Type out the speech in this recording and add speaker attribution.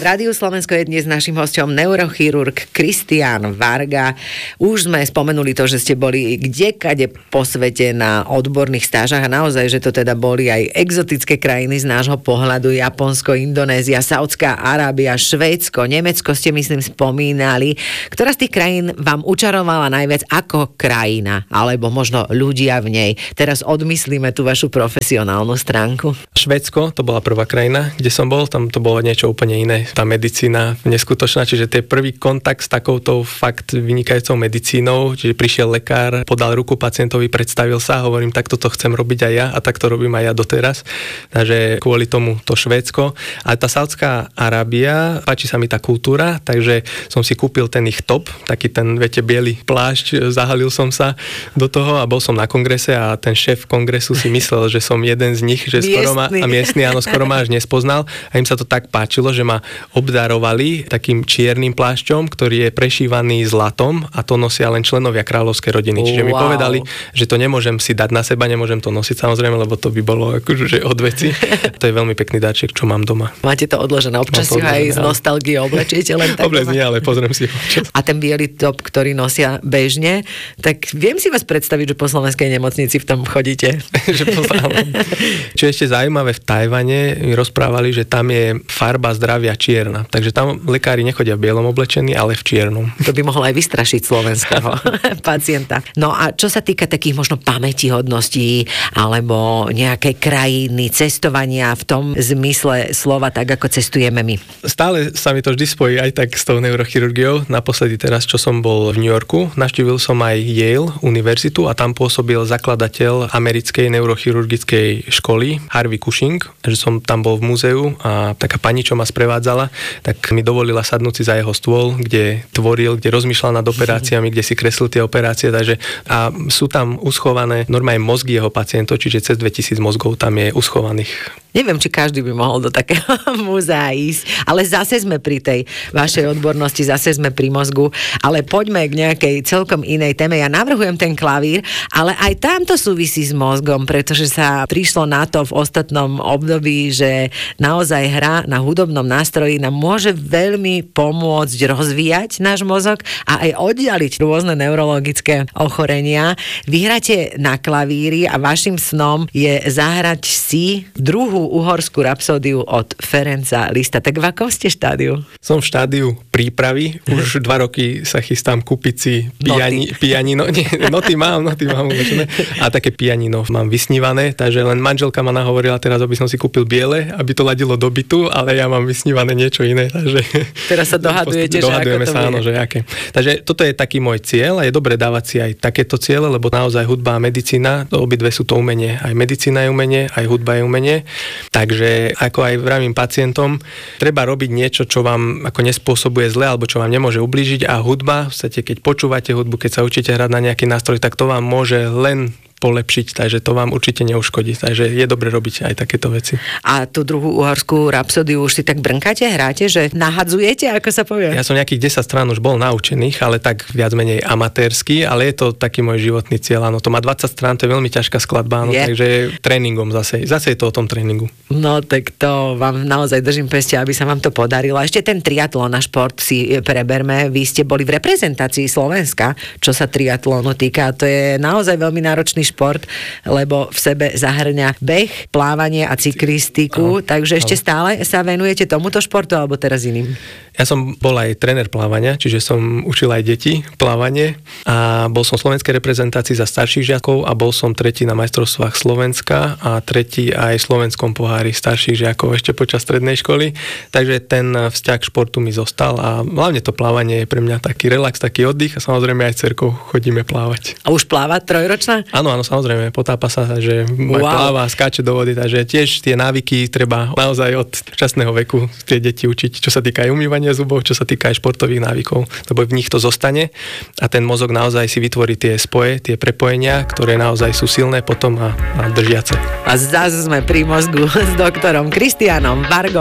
Speaker 1: Rádiu Slovensko je dnes našim hosťom neurochirurg Kristián Varga. Už sme spomenuli to, že ste boli kdekade po svete na odborných stážach a naozaj, že to teda boli aj exotické krajiny z nášho pohľadu, Japonsko, Indonézia, Saudská Arábia, Švédsko, Nemecko ste myslím spomínali. Ktorá z tých krajín vám učarovala najviac ako krajina, alebo možno ľudia v nej? Teraz odmyslíme tú vašu profesionálnu stránku.
Speaker 2: Švédsko, to bola prvá krajina, kde som bol, tam to bolo niečo úplne iné. Tá medicína neskutočná, čiže to je prvý kontakt s takouto fakt vynikajúcou medicínou, čiže prišiel lekár, podal ruku pacientovi, predstavil sa, hovorím, takto to chcem robiť aj ja a tak to robím aj ja doteraz. Takže kvôli tomu to Švédsko. A tá Saudská Arábia, páči sa mi tá kultúra, takže som si kúpil ten ich top, taký ten, viete, biely plášť, zahalil som sa do toho a bol som na kongrese a ten šéf kongresu si myslel, že som jeden z nich, že skoro ma, a miestny, áno, skoro ma až nespoznal a im sa to tak páčilo, že ma obdarovali takým čiernym plášťom, ktorý je prešívaný zlatom a to nosia len členovia kráľovskej rodiny. Čiže mi povedali, že to nemôžem si dať na seba, nemôžem to nosiť samozrejme, lebo to by bolo akože od veci. To je veľmi pekný dáček, čo mám doma.
Speaker 1: Máte to odložené, občas si ho aj z nostalgie oblečiete len tak.
Speaker 2: Obleč nie, ale pozriem si ho občas.
Speaker 1: A ten biely top, ktorý nosia bežne, tak viem si vás predstaviť, že po slovenskej nemocnici v tom chodíte.
Speaker 2: Čo je ešte zaujímavé, v Tajvane mi rozprávali, že tam je farba zdravia čierna. Takže tam lekári nechodia v bielom oblečení, ale v čiernom.
Speaker 1: To by mohlo aj vystrašiť slovenského pacienta. No a čo sa týka takých možno pamätihodností alebo nejakej krajiny, cestovania v tom zmysle slova, tak ako cestujeme my?
Speaker 2: Stále sa mi to vždy spojí aj tak s tou neurochirurgiou. Naposledy teraz, čo som bol v New Yorku, navštívil som aj Yale univerzitu a tam pôsobil zakladateľ americkej neurochirurgickej školy Harvey Cushing, že som tam bol v múzeu a taká pani, čo ma sprevádzala, tak mi dovolila sadnúť si za jeho stôl, kde tvoril, kde rozmýšľal nad operáciami, kde si kreslil tie operácie, takže a sú tam uschované normálne mozgy jeho pacientov, čiže cez 2000 mozgov tam je uschovaných.
Speaker 1: Neviem, či každý by mohol do takého múzea ísť, ale zase sme pri tej vašej odbornosti, zase sme pri mozgu, ale poďme k nejakej celkom inej téme. Ja navrhujem ten klavír, ale aj tam to súvisí s mozgom, pretože sa prišlo na to v ostatnom období, že naozaj hra na hudobnom nástroji nám môže veľmi pomôcť rozvíjať náš mozog a aj oddialiť rôzne neurologické ochorenia. Vy hráte na klavíri a vašim snom je zahrať si druhú uhorskú rapsódiu od Ferenca Lista. Tak v akom ste štádiu?
Speaker 2: Som v štádiu prípravy. Už 2 roky sa chystám kúpiť si pianino. Nie, noty mám uložené. A také pianino mám vysnívané, takže len manželka ma nahovorila teraz, aby som si kúpil biele, aby to ladilo do bytu, ale ja mám vysnívané niečo iné. Takže
Speaker 1: teraz sa dohadujete, že ako to
Speaker 2: sa, áno, že aké. Takže toto je taký môj cieľ a je dobre dávať si aj takéto ciele, lebo naozaj hudba a medicína, obidve sú to umenie. Aj medicína je umenie, aj hudba je umenie. Takže ako aj vravím pacientom, treba robiť niečo, čo vám ako nespôsobuje zle, alebo čo vám nemôže ublížiť a hudba, v podstate keď počúvate hudbu, keď sa učíte hrať na nejaký nástroj, tak to vám môže len polepšiť, takže to vám určite neuškodí. Takže je dobre robiť aj takéto veci.
Speaker 1: A tú druhú uhorskú rapsódiu už si tak brnkáte, hráte, že nahadzujete, ako sa povie?
Speaker 2: Ja som nejakých 10 strán už bol naučených, ale tak viac menej amatérsky, ale je to taký môj životný cieľ. Áno, to má 20 strán, to je veľmi ťažká skladba, áno, takže tréningom zase je to o tom tréningu.
Speaker 1: No tak to vám naozaj držím peste, aby sa vám to podarilo. A ešte ten triatlon na šport si preberme. Vy ste boli v reprezentácii Slovenska, čo sa triatlonu týka. To je naozaj veľmi náročný šport, lebo v sebe zahrňa beh, plávanie a cyklistiku, takže ešte stále sa venujete tomuto športu alebo teraz iným?
Speaker 2: Ja som bol aj tréner plávania, čiže som učil aj deti plávanie a bol som v slovenskej reprezentácii za starších žiakov a bol som tretí na majstrovstvách Slovenska a tretí aj v slovenskom pohári starších žiakov ešte počas strednej školy, takže ten vzťah k športu mi zostal a hlavne to plávanie je pre mňa taký relax, taký oddych a samozrejme aj s dcerkou chodíme plávať.
Speaker 1: A už pláva trojročná?
Speaker 2: Áno, samozrejme, potápa sa, že pláva, skáče do vody, takže tiež tie návyky treba naozaj od včasného veku tie deti učiť, čo sa týka aj umývania zubov, čo sa týka aj športových návykov, lebo v nich to zostane a ten mozog naozaj si vytvorí tie spoje, tie prepojenia, ktoré naozaj sú silné potom a držiace.
Speaker 1: A zase sme pri mozgu s doktorom Kristiánom Vargom.